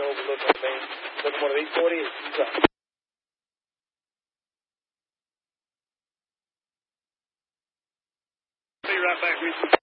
overlooking the main. Looking one of 840 is up. Be right back with you.